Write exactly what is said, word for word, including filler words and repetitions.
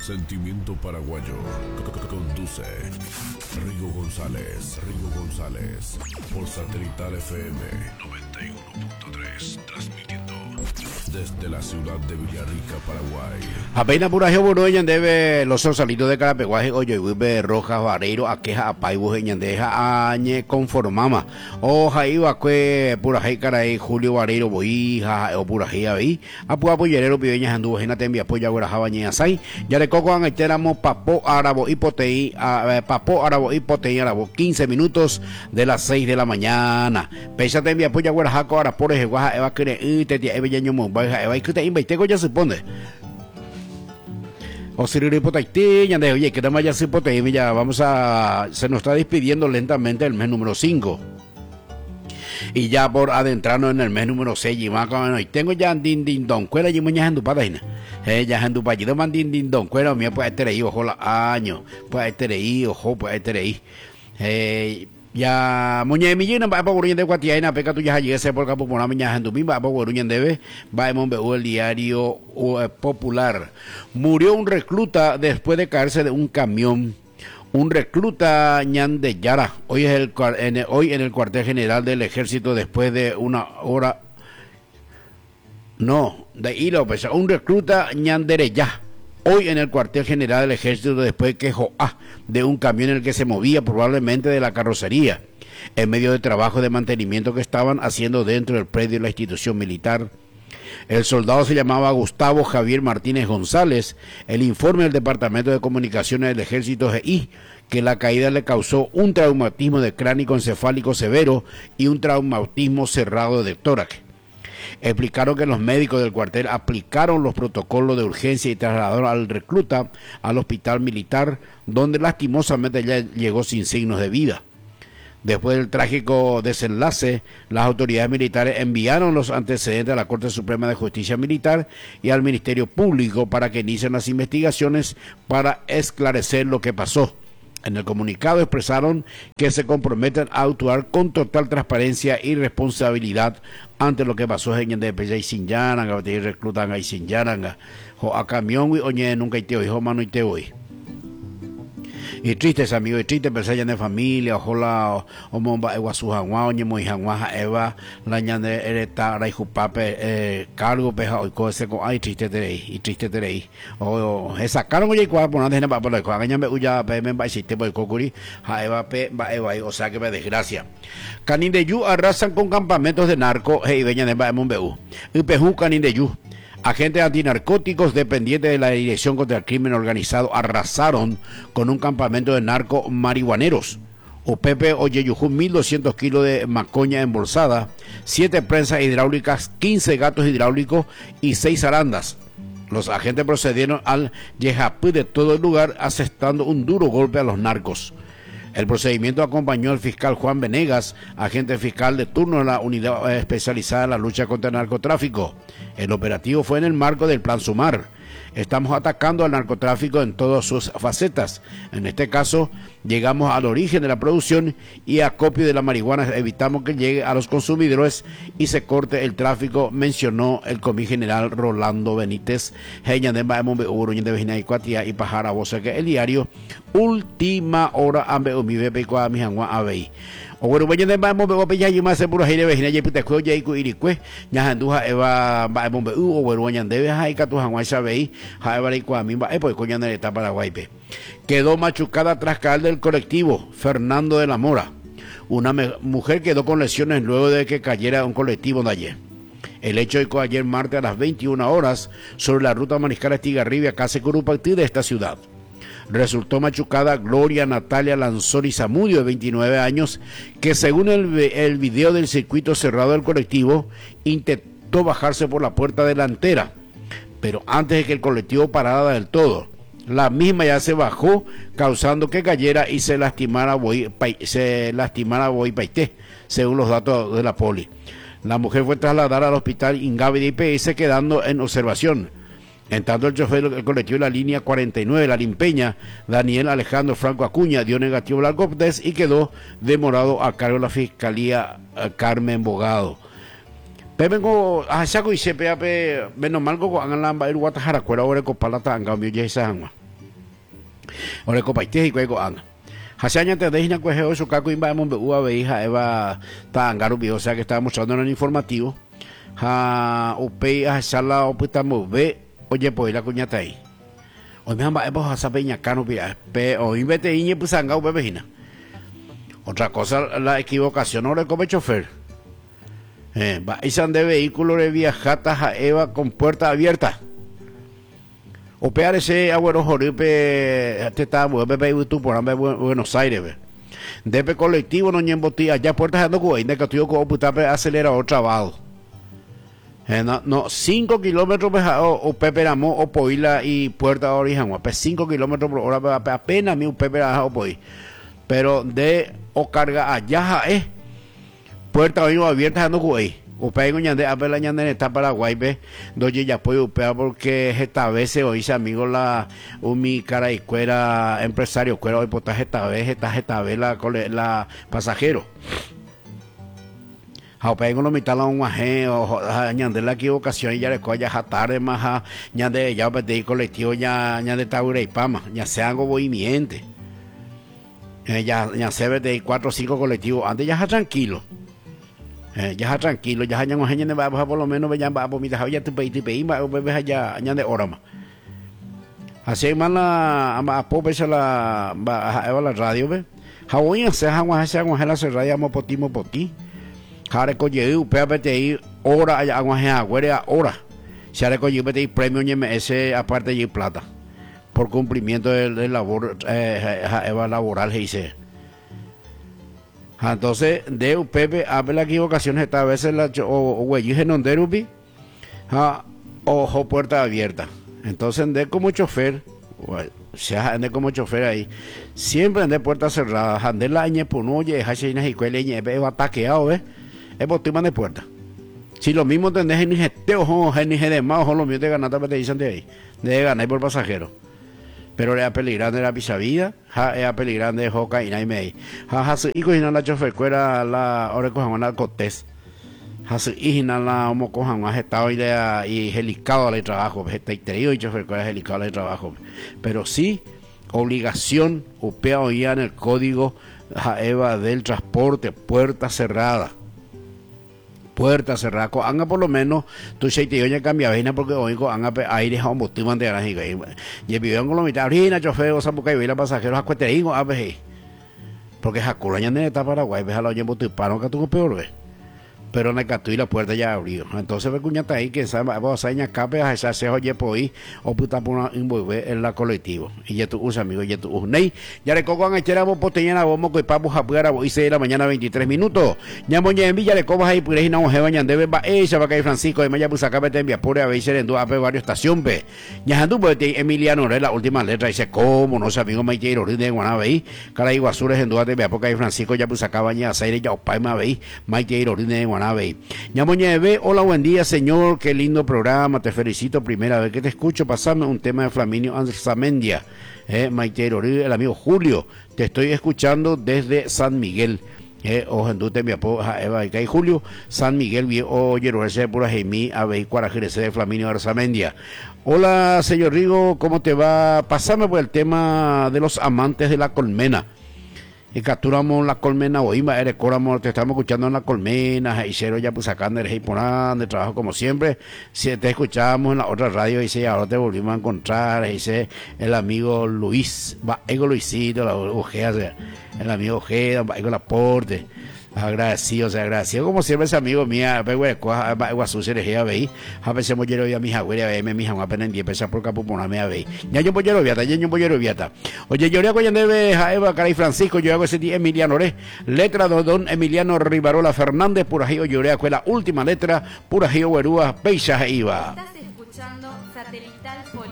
Sentimiento paraguayo. Conduce Rigo González. Rigo González. Por Satelital F M noventa y uno punto tres. Transmitiendo desde la ciudad de Villarrica, Paraguay. Apenas puraje Boroña debe los salidos de Carapeguaje, oye, Wibe Rojas Vareiro, Aqueja, Apaibu, Ñandeja, Añe, Conformama. Oja, iba que puraje Caray, Julio Vareiro, Boija, o puraje ahí. Apua Pollerero, Pibeñas, Andujena, Tembia, Polla, Guarajabaña, Asai. Ya le coco an Eteramo, Papo, Árabo, Hipotei, Papo, Árabo, Hipotei, Árabo, quince minutos de las seis de la mañana. Pesa Tembia, Polla, Guarajaco, Arapores, Guaja, Eva, Kere, Tetia, Eveño, Mumbai, Eva, y que te invité, ya se pone. O si Potaití, ya de oye, que te ya se potei, ya vamos a, se nos está despidiendo lentamente el mes número cinco. Y ya por adentrarnos en el mes número seis, y más como y tengo ya din din don, cuela y muñas en tu padina. Eh, ya en tu padina, man din din don, cuela, mía, pues este reí, ojo, la año, pues este reí, ojo, pues este reí. Eh, ya muñe de millina va por de Guatiaina, peca tuya allí ese por capo por miña en tu bimba, por Uruñen debe, va en Monbeu el diario uh, popular. Murió un recluta después de caerse de un camión. Un recluta ñande Yara, hoy es el en, hoy en el cuartel general del ejército después de una hora, no, de hilo, pues, un recluta ñandere ya, hoy en el cuartel general del ejército después que joa de un camión en el que se movía probablemente de la carrocería, en medio de trabajo de mantenimiento que estaban haciendo dentro del predio de la institución militar. El soldado se llamaba Gustavo Javier Martínez González. El informe del Departamento de Comunicaciones del Ejército G I que la caída le causó un traumatismo de cráneo encefálico severo y un traumatismo cerrado de tórax. Explicaron que los médicos del cuartel aplicaron los protocolos de urgencia y trasladaron al recluta al hospital militar, donde lastimosamente ya llegó sin signos de vida. Después del trágico desenlace, las autoridades militares enviaron los antecedentes a la Corte Suprema de Justicia Militar y al Ministerio Público para que inicien las investigaciones para esclarecer lo que pasó. En el comunicado expresaron que se comprometen a actuar con total transparencia y responsabilidad ante lo que pasó en el de y sin yaranga, reclutan ahí sin yaranga, a camión y oñe nunca y te oí, mano y te oí. Y tristes amigos, y tristes personas de familia, ojalá o momba ewa su hanwa, oñe muy hanwa eva, la ñande ereta raijupape eh, cargo peja hoy cose con ay triste terei, y triste terei. O esa sacaron oye cuál por nada para por la cual gañame uya pe me va existe por cocuri, ha eva pe va eva, o sea que me desgracia. Canin de yu arrasan con campamentos de narco, hey veña de ba monbeu. Y peju canin de yu. Agentes antinarcóticos dependientes de la Dirección contra el Crimen Organizado arrasaron con un campamento de narco marihuaneros. Opepe Oyeyujú, mil doscientos kilos de macoña embolsada, siete prensas hidráulicas, quince gatos hidráulicos y seis arandas. Los agentes procedieron al yejapú de todo el lugar, asestando un duro golpe a los narcos. El procedimiento acompañó al fiscal Juan Venegas, agente fiscal de turno de la unidad especializada en la lucha contra el narcotráfico. El operativo fue en el marco del Plan Sumar. Estamos atacando al narcotráfico en todas sus facetas. En este caso, llegamos al origen de la producción y acopio de la marihuana. Evitamos que llegue a los consumidores y se corte el tráfico, mencionó el comí general Rolando Benítez. Y Pajara, voz que el diario Última Hora Ambe Umibe Pecoa Mijangua Abei. O bueno, vayan de vamos a ver ya más seguro que vejina ya pita ko ya iku irikwe ya handuja eva ba bombe u o bueno vayan de ha ika tu hanwa sabei ha eva iku a mí ba e pues coña de esta Paraguay pe. Quedó machucada tras caer del colectivo Fernando de la Mora. Una mujer quedó con lesiones luego de que cayera un colectivo de ayer. El hecho ocurrió ayer martes a las veintiuna horas sobre la ruta Mariscal Estigarribia, Casa Curupactí de esta ciudad. Resultó machucada Gloria Natalia Lanzoni Zamudio, de veintinueve años, que según el, el video del circuito cerrado del colectivo, intentó bajarse por la puerta delantera, pero antes de que el colectivo parara del todo, la misma ya se bajó, causando que cayera y se lastimara Boy, se lastimara Boy Paité, según los datos de la poli. La mujer fue trasladada al hospital Ingavi de I P S, quedando en observación. En tanto, el chofer del colectivo de la línea cuarenta y nueve, la Limpeña, Daniel Alejandro Franco Acuña, dio negativo al alcoholtest y quedó demorado a cargo de la Fiscalía Carmen Bogado. Pemengo, a saco y se peape, menos mal que hagan la el guatajara, cuera ore copalata, en cambio ya esa agua. Ore copaite y cueco anga. Hasaña te deja cuejeo su caco imba mon bua veija eva ta angaru bio, o sea que estaba mostrando en el informativo. Ha upei a sala oputamo ve oye pues la cuñata ahí. Hoy me han va a saber ñacano pe o invete iñe pues anga ubevejina. Otra cosa, la equivocación no le come chofer. Eh, va y san de vehículo de viajatas a Eva con puerta abierta. O pear ese abuelo joripe te está bebe YouTube por ambe Buenos Aires ve. Debe colectivo no ñen botilla ya puertas dando cuay de que tú con puta acelerador trabajo. Eh, no, no, cinco kilómetros o, o peperamo o poila y puerta origen, o cinco kilómetros por hora apenas mi pepera o poi. Pero de o carga allá es puerta hoy abierta dando cuay. O pego ñande a la ñande está Paraguay ve doye ya puede upea porque esta vez se oíse amigo la mi cara y cuera empresario cuera hoy potas esta vez esta esta vez la la pasajero. A pego no mitad la un aje o ñande la equivocación y ya le coya ja tarde más ñande ya de colectivo ya ñande taure y pama ya se hago movimiento. Eh, ya ya se ve de cuatro o cinco colectivos antes ya tranquilo. Eh, ya tranquilo, ya hayan ojeñen de baja por lo menos vayan a vomitar ya tu país tu país va bebes allá añade de hora más. Así más la a pobre se la va a la radio ve. Hawoya se han a se han a la radio mo potimo poti. Jare coye u pete hora allá agua agüera hora. Se ha coye pete premio ese aparte de plata por cumplimiento del labor eh, laboral dice. Entonces, de U P P, abre la equivocación esta vez la o güey, en Honderubi, ojo puerta abierta. Entonces, ande como chofer, se ande como chofer ahí, siempre ande puerta cerrada, ande la añe punoye, hachina y cuele ñe, ve ataqueado, ¿ves? Es botiman de puerta. Si lo mismo tenés en este ojo, en de más, ojo, lo mismo te ganas, te dicen de ahí, de ganar por pasajero. Pero era peligrante la pisavida, ja era peligrante hoca y nai mei. Ja ha su hijo y la chofer cuera la ore cojan una cotes. Ha su hijo la homo cojan más estado y de y helicado al trabajo, está interior y chofer cuera helicado al trabajo. Pero sí obligación upea hoy en el código ja eva del transporte, puerta cerrada. Puerta cerrada, anga por lo menos tú se te oye cambia vaina porque hoy anga aire a un motivo de ganas y y viven con lo mitad orina chofer o sabuca y la pasajeros a cueterigo a ver porque jaculaña de esta Paraguay ves a la oye botipano que tú peor ves pero en el catu y la puerta ya abrió entonces ve cuñata ahí que sabe vos a ña cape a esa se oye por ahí o puta por una envolver en la colectivo y ya tú usa amigo ya tú usnei ya le coco a echar vos poteñana vos moco y papu japuera y seis de la mañana veintitrés minutos ña moña en villa le cobas ahí por ahí no se bañan debe va ella va a caer Francisco de Maya pues acá te envía por a veces en dos a varios estación ve ña andu pues Emiliano la última letra dice cómo no sé amigo Maiteiro de Guanabey cara iguazures en dos te envía porque ahí Francisco ya pues acá baña a seis ya o paima ve Maiteiro de Guanabey. Ñamoña ve, hola, buen día, señor, qué lindo programa, te felicito, primera vez que te escucho, pasame un tema de Flaminio Arzamendia, eh, Maiteiro, el amigo Julio, te estoy escuchando desde San Miguel, eh, ojendute mi apoja, Eva, y Julio, San Miguel, oye, de pura Jaimí, Abey, Cuarajirese de Flaminio Arzamendia. Hola, señor Rigo, ¿cómo te va? Pasame por el tema de los amantes de la colmena. Y capturamos la colmena hoy, eres coramos, te estamos escuchando en la colmena, y cero ya pues sacando el por de trabajo como siempre. Si te escuchábamos en la otra radio, dice, ahora te volvimos a encontrar, dice el amigo Luis, va, ego Luisito, la Ojeda, el amigo Ojeda, va, ego Laporte. Agradecido, o sea, agradecido como siempre ese amigo mía, pero agua sucia de a ver, a veces me quiero ir a mi jagüera, a verme mi jagüera apenas diez pesos por capuponame a ver. Ya yo voy a viata, ya yo voy a viata. Oye, yo le hago ya debe Jaeva, Caray Francisco, yo hago ese día Emiliano Re, letra de don Emiliano Rivarola Fernández, Purajío Llorea, fue la última letra, Purajío Huerúa, Peixa Iba. Estás escuchando Satelital